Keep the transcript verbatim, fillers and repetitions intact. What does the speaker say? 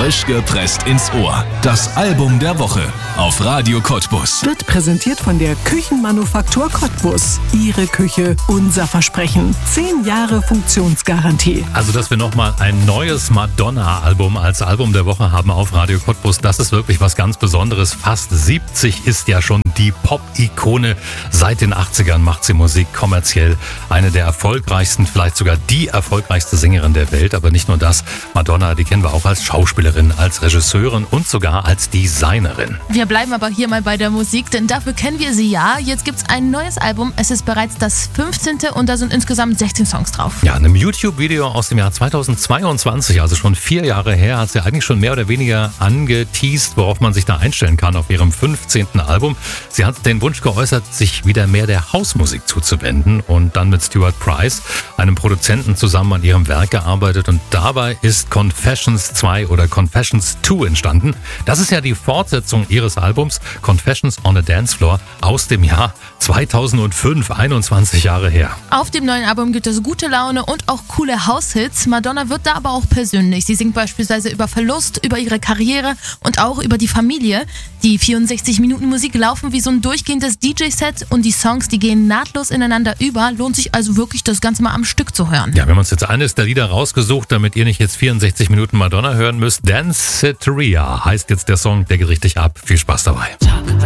Frisch gepresst ins Ohr. Das Album der Woche auf Radio Cottbus. Wird präsentiert von der Küchenmanufaktur Cottbus. Ihre Küche, unser Versprechen. Zehn Jahre Funktionsgarantie. Also, dass wir nochmal ein neues Madonna-Album als Album der Woche haben auf Radio Cottbus, das ist wirklich was ganz Besonderes. Fast siebzig ist ja schon die Pop-Ikone. Seit den achtzigern macht sie Musik kommerziell. Eine der erfolgreichsten, vielleicht sogar die erfolgreichste Sängerin der Welt. Aber nicht nur das. Madonna, die kennen wir auch als Schauspielerin, als Regisseurin und sogar als Designerin. Wir bleiben aber hier mal bei der Musik, denn dafür kennen wir sie ja. Jetzt gibt's ein neues Album. Es ist bereits das fünfzehnte und da sind insgesamt sechzehn Songs drauf. Ja, in einem YouTube-Video aus dem Jahr zweitausendzweiundzwanzig, also schon vier Jahre her, hat sie eigentlich schon mehr oder weniger angeteast, worauf man sich da einstellen kann auf ihrem fünfzehnten Album. Sie hat den Wunsch geäußert, sich wieder mehr der Hausmusik zuzuwenden und dann mit Stuart Price, einem Produzenten, zusammen an ihrem Werk gearbeitet und dabei ist Confessions zwei oder Confessions zwei entstanden. Das ist ja die Fortsetzung ihres Albums Confessions on a Dance Floor aus dem Jahr zweitausendfünf, einundzwanzig Jahre her. Auf dem neuen Album gibt es gute Laune und auch coole Haushits. Madonna wird da aber auch persönlich. Sie singt beispielsweise über Verlust, über ihre Karriere und auch über die Familie. Die vierundsechzig Minuten Musik laufen wie so ein durchgehendes D J-Set und die Songs, die gehen nahtlos ineinander über. Lohnt sich also wirklich, das Ganze mal am Stück zu hören. Ja, wir haben uns jetzt eines der Lieder rausgesucht, damit ihr nicht jetzt vierundsechzig Minuten Madonna hören müsst. Danceteria heißt jetzt der Song, der geht richtig ab. Viel Spaß dabei.